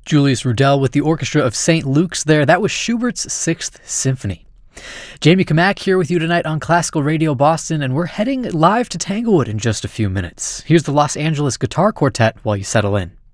Julius Rudel with the Orchestra of St. Luke's there. That was Schubert's Sixth Symphony. Jamie Kamak here with you tonight on Classical Radio Boston, and we're heading live to Tanglewood in just a few minutes. Here's the Los Angeles Guitar Quartet while you settle in.